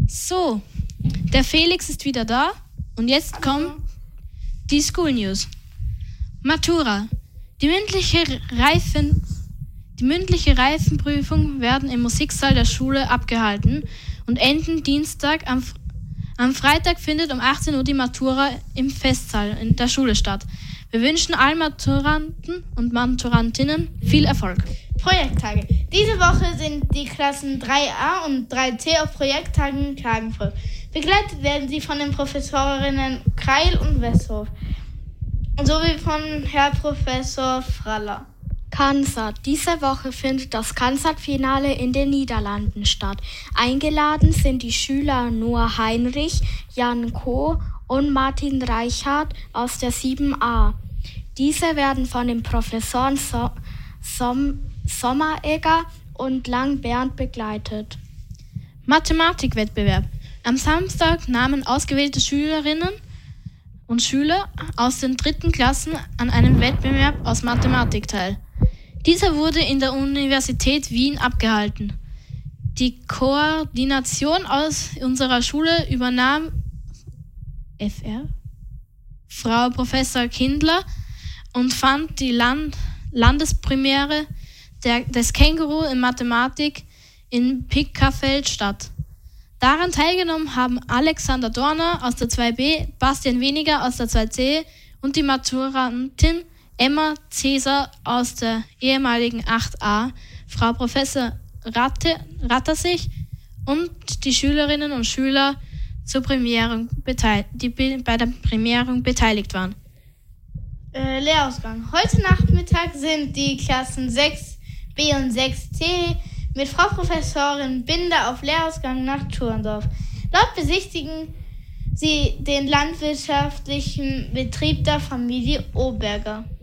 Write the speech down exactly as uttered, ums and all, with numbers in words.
So, der Felix ist wieder da und jetzt kommt die School News. Matura. Die mündliche Reifen, die mündliche Reifenprüfung werden im Musiksaal der Schule abgehalten und enden Dienstag. Am, am Freitag findet um achtzehn Uhr die Matura im Festsaal in der Schule statt. Wir wünschen allen Maturanten und Maturantinnen viel Erfolg. Projekttage. Diese Woche sind die Klassen drei a und drei c auf Projekttagen in Klagenfurt. Begleitet werden sie von den Professorinnen Kreil und Westhoff sowie von Herr Professor Fraller. Kansat. Diese Woche findet das Kansat-Finale in den Niederlanden statt. Eingeladen sind die Schüler Noah Heinrich, Jan Koh und Martin Reichhardt aus der sieben a. Diese werden von den Professoren so- Som- Sommeregger und Lang Bernd begleitet. Mathematikwettbewerb. Am Samstag nahmen ausgewählte Schülerinnen und Schüler aus den dritten Klassen an einem Wettbewerb aus Mathematik teil. Dieser wurde in der Universität Wien abgehalten. Die Koordination aus unserer Schule übernahm F R, Frau Professor Kindler, und fand die Land- Landespremiere der, des Känguru in Mathematik in Pickafeld statt. Daran teilgenommen haben Alexander Dorner aus der zwei b, Bastian Weniger aus der zwei c und die Maturantin Emma Cäsar aus der ehemaligen acht a, Frau Professor Ratte, Rattersich und die Schülerinnen und Schüler zur Prämierung beteil- die be- bei der Prämierung beteiligt waren. Äh, Lehrausgang. Heute Nachmittag sind die Klassen sechs b und sechs c mit Frau Professorin Binder auf Lehrausgang nach Thurndorf. Dort besichtigen sie den landwirtschaftlichen Betrieb der Familie Oberger.